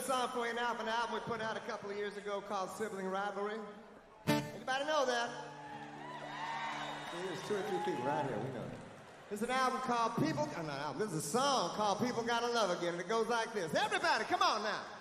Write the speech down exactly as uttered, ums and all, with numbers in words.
song for you now from an album we put out a couple of years ago called Sibling Rivalry. Anybody know that? There's two or three people right here, we know that. This is an album called People, oh, not an album, this is a song called People Gotta Love Again, and it goes like this. Everybody, come on now.